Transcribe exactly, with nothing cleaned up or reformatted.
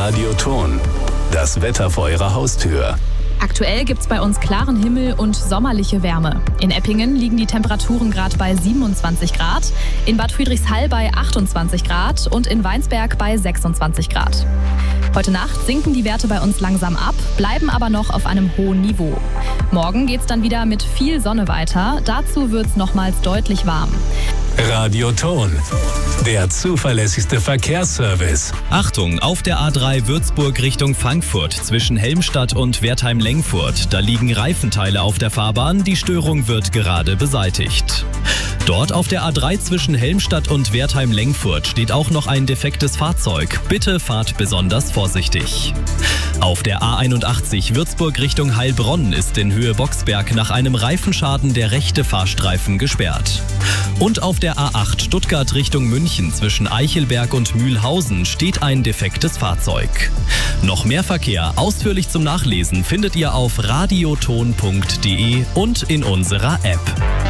Radioton. Das Wetter vor Ihrer Haustür. Aktuell gibt's bei uns klaren Himmel und sommerliche Wärme. In Eppingen liegen die Temperaturen gerade bei siebenundzwanzig Grad, in Bad Friedrichshall bei achtundzwanzig Grad und in Weinsberg bei sechsundzwanzig Grad. Heute Nacht sinken die Werte bei uns langsam ab, bleiben aber noch auf einem hohen Niveau. Morgen geht's dann wieder mit viel Sonne weiter. Dazu wird's nochmals deutlich warm. Radioton, der zuverlässigste Verkehrsservice. Achtung, auf der A drei Würzburg Richtung Frankfurt zwischen Helmstadt und Wertheim-Lengfurt. Da liegen Reifenteile auf der Fahrbahn, die Störung wird gerade beseitigt. Dort auf der A drei zwischen Helmstadt und Wertheim-Lengfurt steht auch noch ein defektes Fahrzeug. Bitte fahrt besonders vorsichtig. Auf der A einundachtzig Würzburg Richtung Heilbronn ist in Höhe Boxberg nach einem Reifenschaden der rechte Fahrstreifen gesperrt. Und auf der A acht Stuttgart Richtung München zwischen Eichelberg und Mühlhausen steht ein defektes Fahrzeug. Noch mehr Verkehr ausführlich zum Nachlesen findet ihr auf radioton punkt de und in unserer App.